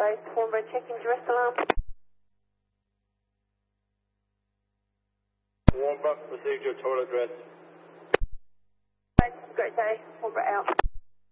base, Hornborough checking duress alarm. Warnbrook, received your total address. Great day, Hornborough out.